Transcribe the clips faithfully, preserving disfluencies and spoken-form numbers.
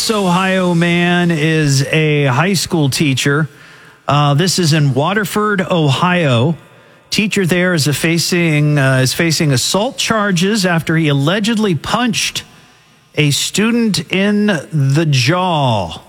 Ohio man is a high school teacher. Uh, this is in Waterford, Ohio. Teacher there is a facing uh, is facing assault charges after he allegedly punched a student in the jaw,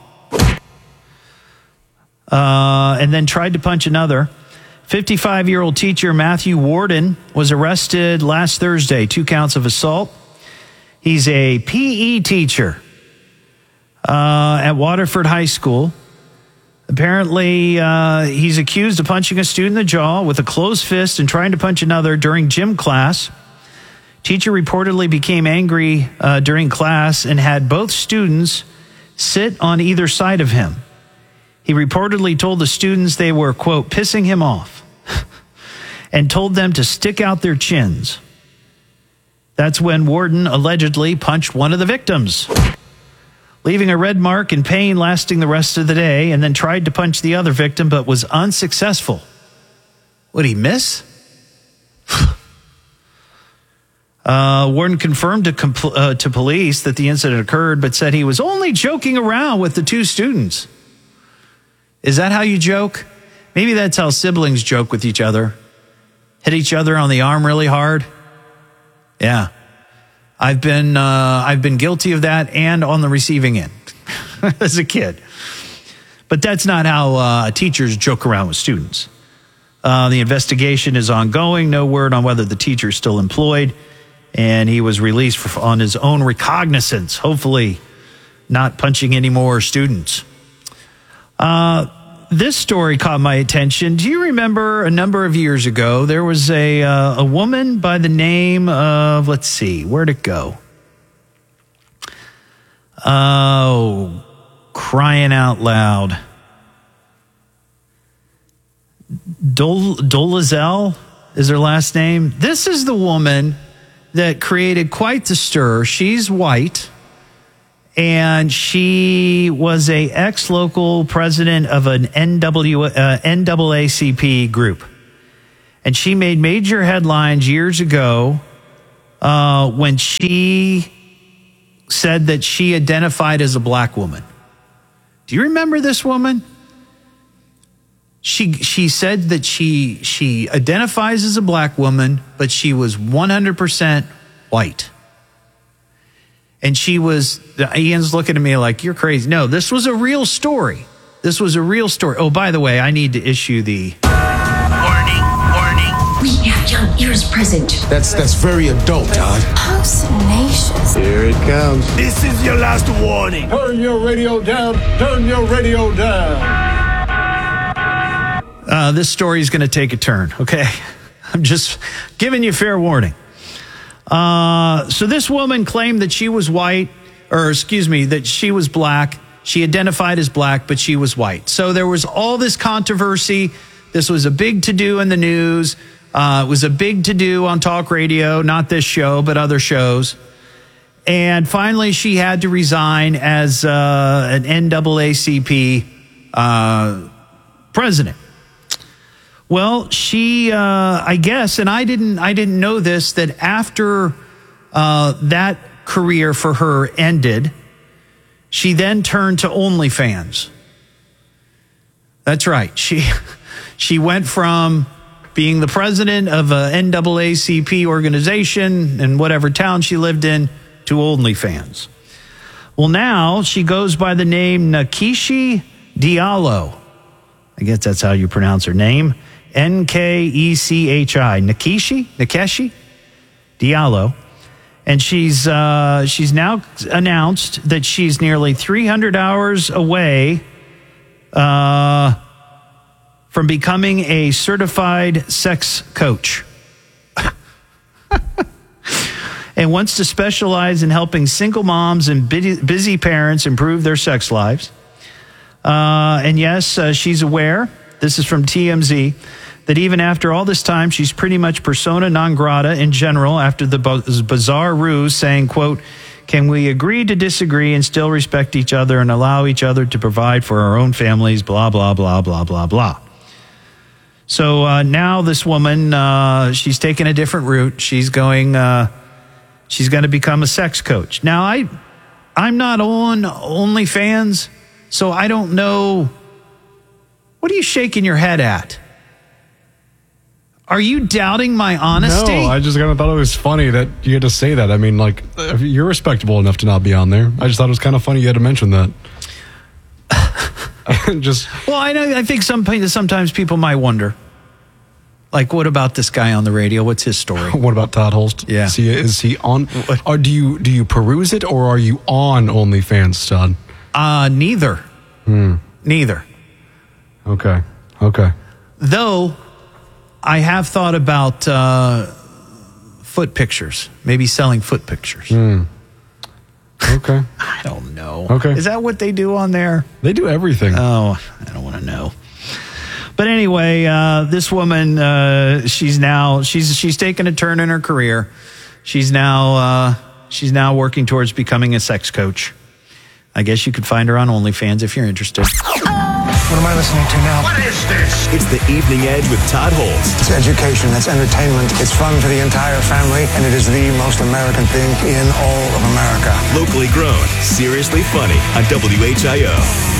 uh, and then tried to punch another. fifty-five-year-old teacher Matthew Warden was arrested last Thursday. Two counts of assault. He's a P E teacher uh, at Waterford High School. Apparently, uh, he's accused of punching a student in the jaw with a closed fist and trying to punch another during gym class. Teacher reportedly became angry uh, during class and had both students sit on either side of him. He reportedly told the students they were, quote, pissing him off and told them to stick out their chins. That's when Warden allegedly punched one of the victims, leaving a red mark and pain lasting the rest of the day, and then tried to punch the other victim but was unsuccessful. Would he miss? uh, Warden confirmed to, compl- uh, to police that the incident occurred, but said he was only joking around with the two students. Is that how you joke? Maybe that's how siblings joke with each other. Hit each other on the arm really hard. Yeah. I've been uh, I've been guilty of that and on the receiving end as a kid. But that's not how uh, teachers joke around with students. Uh, the investigation is ongoing. No word on whether the teacher is still employed. And he was released for, on his own recognizance, hopefully not punching any more students. Uh, this story caught my attention. Do you remember a number of years ago, there was a uh, a woman by the name of, let's see, where'd it go? Oh, crying out loud. Dol- Dolezal is her last name. This is the woman that created quite the stir. She's white. And she was a ex-local president of an N W, uh, N double A C P group. And she made major headlines years ago uh, when she said that she identified as a black woman. Do you remember this woman? She she said that she she identifies as a black woman, but she was one hundred percent white. And she was, Ian's looking at me like, you're crazy. No, this was a real story. This was a real story. Oh, by the way, I need to issue the... Warning, warning. We have young ears present. That's that's very adult, Todd. How salacious. Here it comes. This is your last warning. Turn your radio down. Turn your radio down. Uh, this story is going to take a turn, okay? I'm just giving you fair warning. Uh, so this woman claimed that she was white, or excuse me, that she was black. She identified as black, but she was white. So there was all this controversy. This was a big to-do in the news. Uh, it was a big to-do on talk radio, not this show, but other shows. And finally, she had to resign as uh, an N double A C P uh, president. Well, she, uh, I guess, and I didn't, I didn't know this, that after uh, that career for her ended, she then turned to OnlyFans. That's right. She, she went from being the president of a N double A C P organization in whatever town she lived in to OnlyFans. Well, now she goes by the name Nkechi Diallo. I guess that's how you pronounce her name. N K E C H I, Nkechi, Nkechi Diallo. And she's uh, she's now announced that she's nearly three hundred hours away uh, from becoming a certified sex coach. And wants to specialize in helping single moms and busy parents improve their sex lives. Uh, and yes, uh, she's aware, this is from T M Z, that even after all this time, she's pretty much persona non grata in general after the bizarre ruse saying, quote, can we agree to disagree and still respect each other and allow each other to provide for our own families, blah, blah, blah, blah, blah, blah. So uh, now this woman, uh, she's taking a different route. She's going, uh, she's going to become a sex coach. Now, I, I'm not on OnlyFans, so I don't know. What are you shaking your head at? Are you doubting my honesty? No, I just kind of thought it was funny that you had to say that. I mean, like, you're respectable enough to not be on there. I just thought it was kind of funny you had to mention that. just Well, I know. I think some sometimes people might wonder, like, what about this guy on the radio? What's his story? What about Todd Holst? Yeah, is he, is he on? Or do you do you peruse it, or are you on OnlyFans, Todd? Uh, neither. Hmm. Neither. Okay. Okay. Though, I have thought about uh, foot pictures, maybe selling foot pictures. Hmm. Okay. I don't know. Okay. Is that what they do on there? They do everything. Oh, I don't want to know. But anyway, uh, this woman, uh, she's now she's she's taken a turn in her career. She's now uh, she's now working towards becoming a sex coach. I guess you could find her on OnlyFans if you're interested. What am I listening to now? What is this? It's the Evening Edge with Todd Holst. It's education, it's entertainment, it's fun for the entire family, and it is the most American thing in all of America. Locally grown, seriously funny on W H I O.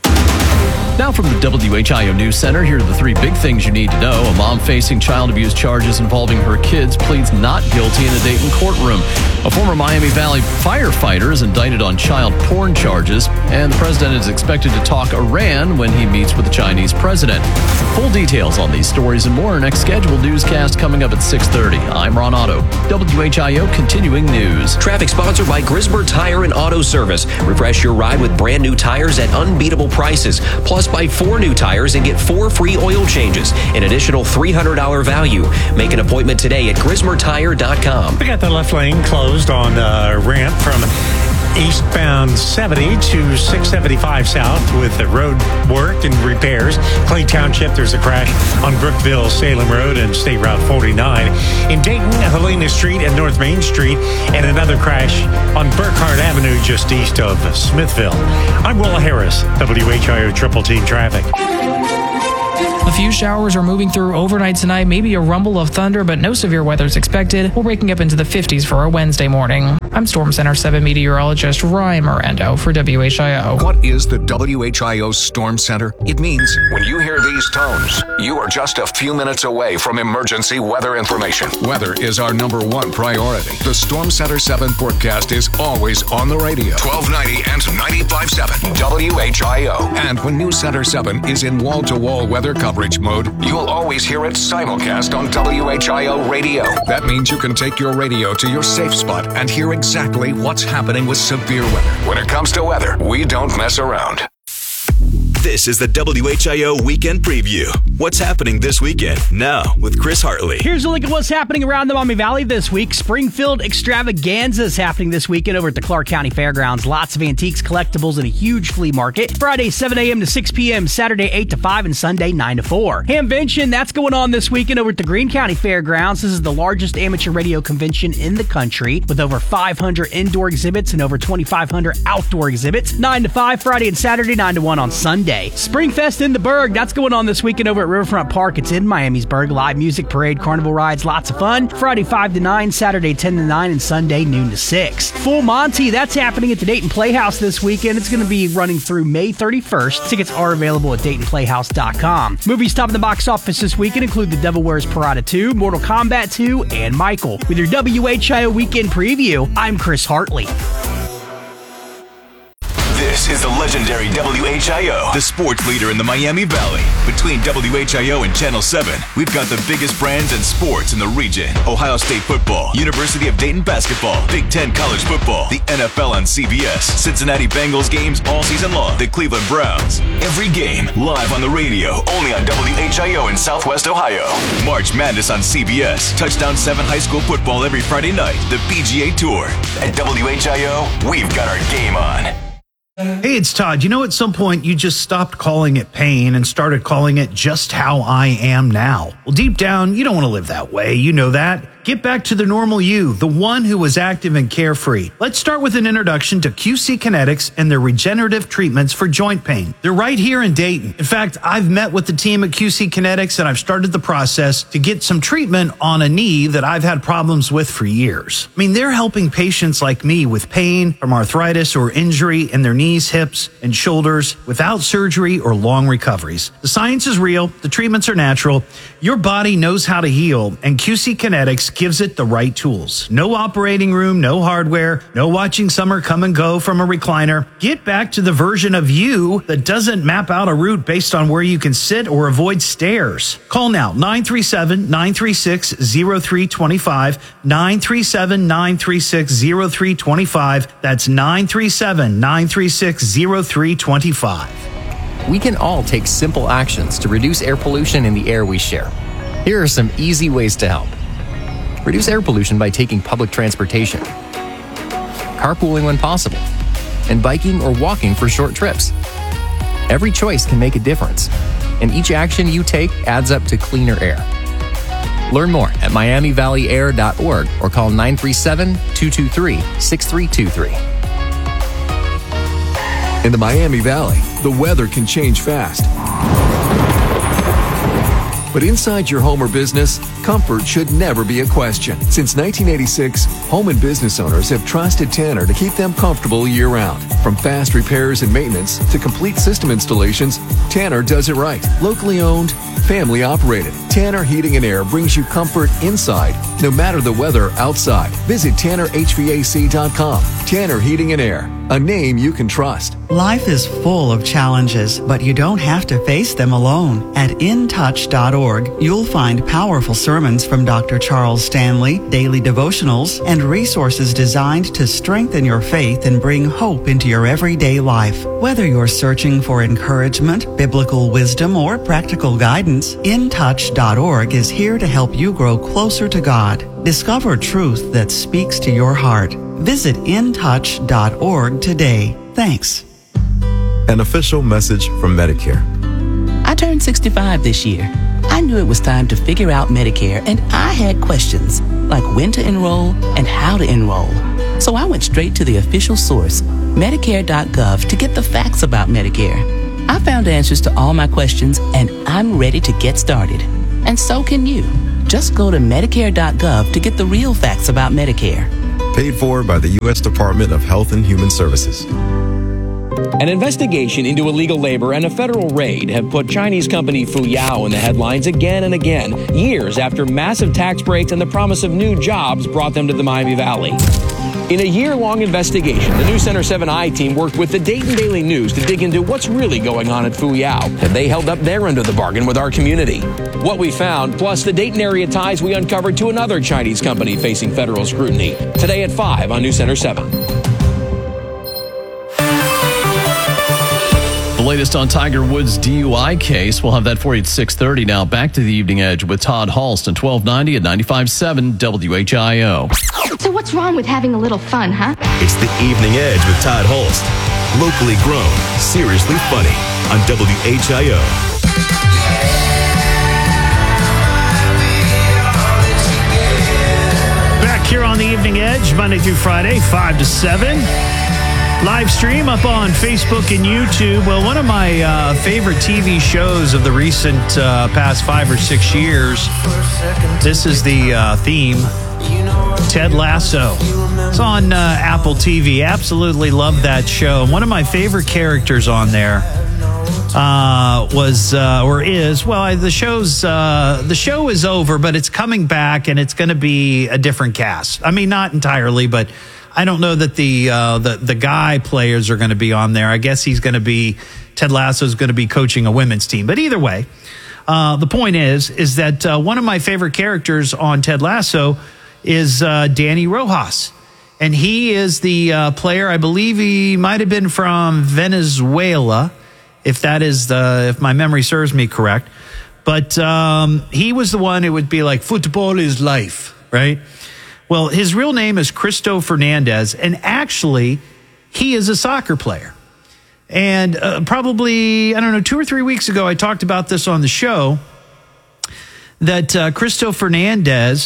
Now from the W H I O News Center, here are the three big things you need to know. A mom facing child abuse charges involving her kids pleads not guilty in a Dayton courtroom. A former Miami Valley firefighter is indicted on child porn charges. And the president is expected to talk Iran when he meets with the Chinese president. Full details on these stories and more. Next scheduled newscast coming up at six thirty. I'm Ron Otto. W H I O Continuing News. Traffic sponsored by Grismer Tire and Auto Service. Refresh your ride with brand new tires at unbeatable prices. Plus, buy four new tires and get four free oil changes. An additional three hundred dollars value. Make an appointment today at grismer tire dot com. We got the left lane closed on uh, ramp from eastbound seventy to six seventy-five south with the road work and repairs. Clay Township, there's a crash on Brookville, Salem Road and State Route forty-nine. In Dayton, Helena Street and North Main Street, and another crash on Burkhardt Avenue just east of Smithville. I'm Will Harris, W H I O Triple Team Traffic. A few showers are moving through overnight tonight, maybe a rumble of thunder, but no severe weather is expected. We're waking up into the fifties for a Wednesday morning. I'm Storm Center seven meteorologist Ryan Mirando for W H I O. What is the W H I O Storm Center? It means when you hear these tones, you are just a few minutes away from emergency weather information. Weather is our number one priority. The Storm Center seven forecast is always on the radio. twelve ninety and ninety-five point seven W H I O. And when News Center seven is in wall-to-wall weather coverage mode, you'll always hear it simulcast on W H I O radio. That means you can take your radio to your safe spot and hear exactly what's happening with severe weather. When it comes to weather, we don't mess around. This is the W H I O Weekend Preview. What's happening this weekend? Now with Chris Hartley. Here's a look at what's happening around the Maumee Valley this week. Springfield Extravaganza is happening this weekend over at the Clark County Fairgrounds. Lots of antiques, collectibles, and a huge flea market. Friday, seven a.m. to six p.m., Saturday, eight to five, and Sunday, nine to four. Hamvention, that's going on this weekend over at the Greene County Fairgrounds. This is the largest amateur radio convention in the country with over five hundred indoor exhibits and over twenty-five hundred outdoor exhibits. nine to five, Friday and Saturday, nine to one on Sunday. Springfest in the Berg, that's going on this weekend over at Riverfront Park. It's in Miamisburg. Live music, parade, carnival rides, lots of fun. Friday five to nine, Saturday ten to nine, and Sunday noon to six. Full Monty, that's happening at the Dayton Playhouse this weekend. It's going to be running through May thirty-first. Tickets are available at dayton playhouse dot com. Movies topping the box office this weekend include The Devil Wears Prada two, Mortal Kombat two, and Michael. With your W H I O Weekend Preview, I'm Chris Hartley. This is the legendary W H I O, the sports leader in the Miami Valley. Between W H I O and Channel seven, we've got the biggest brands and sports in the region. Ohio State football, University of Dayton basketball, Big Ten college football, the N F L on C B S, Cincinnati Bengals games all season long, the Cleveland Browns. Every game live on the radio, only on W H I O in Southwest Ohio. March Madness on C B S, Touchdown seven high school football every Friday night, the P G A Tour. At W H I O, we've got our game on. Hey, it's Todd. You know, at some point, you just stopped calling it pain and started calling it just how I am now. Well, deep down, you don't want to live that way. You know that. Get back to the normal you, the one who was active and carefree. Let's start with an introduction to Q C Kinetics and their regenerative treatments for joint pain. They're right here in Dayton. In fact, I've met with the team at Q C Kinetics and I've started the process to get some treatment on a knee that I've had problems with for years. I mean, they're helping patients like me with pain from arthritis or injury in their knees, hips, and shoulders without surgery or long recoveries. The science is real. The treatments are natural. Your body knows how to heal, and Q C Kinetics gives it the right tools. No operating room, no hardware, no watching summer come and go from a recliner. Get back to the version of you that doesn't map out a route based on where you can sit or avoid stairs. Call now, nine three seven, nine three six, zero three two five, nine three seven, nine three six, zero three two five. That's nine three seven, nine three six, zero three two five. We can all take simple actions to reduce air pollution in the air we share. Here are some easy ways to help. Reduce air pollution by taking public transportation, carpooling when possible, and biking or walking for short trips. Every choice can make a difference, and each action you take adds up to cleaner air. Learn more at miami valley air dot org or call nine three seven, two two three, six three two three. In the Miami Valley, the weather can change fast. But inside your home or business, comfort should never be a question. Since nineteen eighty-six, home and business owners have trusted Tanner to keep them comfortable year-round. From fast repairs and maintenance to complete system installations, Tanner does it right. Locally owned, family operated. Tanner Heating and Air brings you comfort inside, no matter the weather outside. Visit tanner h v a c dot com. Tanner Heating and Air, a name you can trust. Life is full of challenges, but you don't have to face them alone. At in touch dot org, you'll find powerful sermons from Doctor Charles Stanley, daily devotionals, and resources designed to strengthen your faith and bring hope into your everyday life. Whether you're searching for encouragement, biblical wisdom, or practical guidance, in touch dot org is here to help you grow closer to God. Discover truth that speaks to your heart. Visit in touch dot org today. Thanks. An official message from Medicare. I turned sixty-five this year. I knew it was time to figure out Medicare, and I had questions like when to enroll and how to enroll. So I went straight to the official source, medicare dot gov, to get the facts about Medicare. I found answers to all my questions, and I'm ready to get started. And so can you. Just go to medicare dot gov to get the real facts about Medicare. Paid for by the U S Department of Health and Human Services. An investigation into illegal labor and a federal raid have put Chinese company Fuyao in the headlines again and again, years after massive tax breaks and the promise of new jobs brought them to the Miami Valley. In a year-long investigation, the News Center seven I team worked with the Dayton Daily News to dig into what's really going on at Fuyao, and they held up their end of the bargain with our community. What we found, plus the Dayton area ties we uncovered to another Chinese company facing federal scrutiny. Today at five on News Center seven. The latest on Tiger Woods' D U I case. We'll have that for you at six thirty. Now back to the Evening Edge with Todd Halst on twelve ninety at ninety-five point seven W H I O. So what's wrong with having a little fun, huh? It's the Evening Edge with Todd Holst. Locally grown, seriously funny on W H I O. Back here on the Evening Edge, Monday through Friday, five to seven. Live stream up on Facebook and YouTube. Well, one of my uh, favorite T V shows of the recent uh, past five or six years, this is the uh, theme, Ted Lasso. It's on uh, Apple T V. Absolutely love that show. One of my favorite characters on there uh, was uh, or is, well, I, the show's uh, the show is over, but it's coming back and it's going to be a different cast. I mean, not entirely, but I don't know that the uh, the the guy players are going to be on there. I guess he's going to be Ted Lasso is going to be coaching a women's team. But either way, uh, the point is is that uh, one of my favorite characters on Ted Lasso is uh, Danny Rojas, and he is the uh, player. I believe he might have been from Venezuela, if that is the if my memory serves me correct. But um, he was the one who would be like, football is life, right? Well, his real name is Cristo Fernandez, and actually, he is a soccer player. And uh, probably, I don't know, two or three weeks ago, I talked about this on the show, that uh, Cristo Fernandez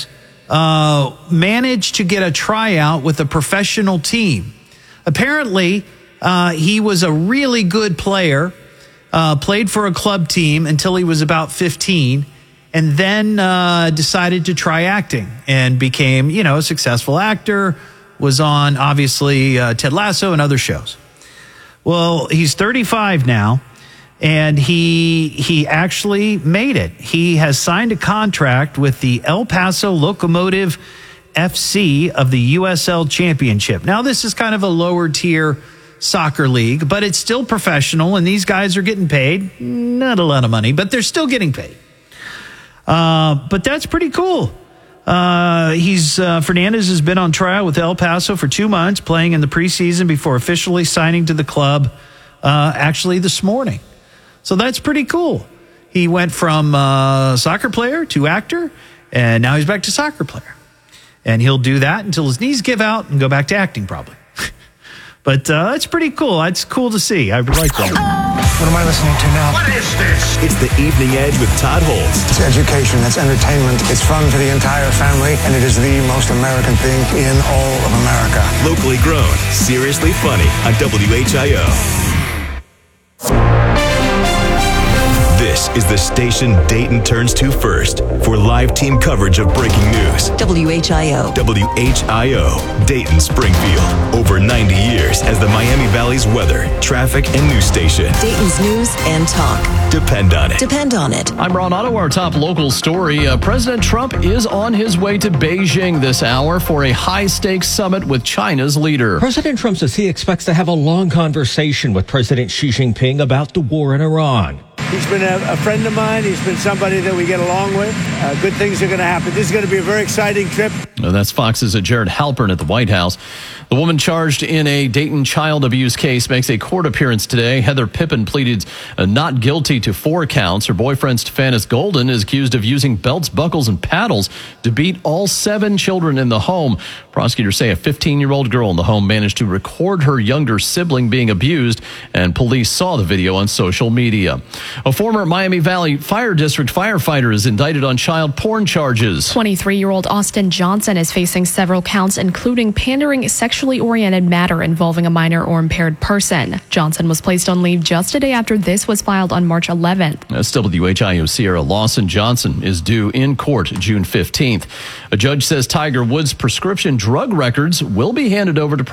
uh, managed to get a tryout with a professional team. Apparently, uh, he was a really good player, uh, played for a club team until he was about fifteen, and then uh, decided to try acting and became, you know, a successful actor, was on, obviously, uh, Ted Lasso and other shows. Well, he's thirty-five now, and he he actually made it. He has signed a contract with the El Paso Locomotive F C of the U S L Championship. Now, this is kind of a lower tier soccer league, but it's still professional, and these guys are getting paid. Not a lot of money, but they're still getting paid. Uh, but that's pretty cool. Uh, he's uh, Fernandez has been on trial with El Paso for two months, playing in the preseason before officially signing to the club uh, actually this morning. So that's pretty cool. He went from uh, soccer player to actor, and now he's back to soccer player. And he'll do that until his knees give out and go back to acting probably. But uh, that's pretty cool. That's cool to see. I like that. What am I listening to now? What is this? It's the Evening Edge with Todd Holtz. It's education, it's entertainment, it's fun for the entire family, and it is the most American thing in all of America. Locally grown, seriously funny on W H I O. This is the station Dayton turns to first for live team coverage of breaking news. W H I O. W H I O, Dayton, Springfield. Over ninety years as the Miami Valley's weather, traffic, and news station. Dayton's news and talk. Depend on it. Depend on it. I'm Ron Otto, our top local story. Uh, President Trump is on his way to Beijing this hour for a high-stakes summit with China's leader. President Trump says he expects to have a long conversation with President Xi Jinping about the war in Iran. He's been a, a friend of mine. He's been somebody that we get along with. Uh, good things are going to happen. This is going to be a very exciting trip. Uh, that's Fox's Jared Halpern at the White House. The woman charged in a Dayton child abuse case makes a court appearance today. Heather Pippin pleaded uh, not guilty to four counts. Her boyfriend, Stephanus Golden, is accused of using belts, buckles, and paddles to beat all seven children in the home. Prosecutors say a fifteen-year-old girl in the home managed to record her younger sibling being abused, and police saw the video on social media. A former Miami Valley Fire District firefighter is indicted on child porn charges. twenty-three-year-old Austin Johnson is facing several counts, including pandering sexually oriented matter involving a minor or impaired person. Johnson was placed on leave just a day after this was filed on March eleventh. That's W H I O Sierra Lawson Johnson is due in court June fifteenth. A judge says Tiger Woods' prescription drug records will be handed over to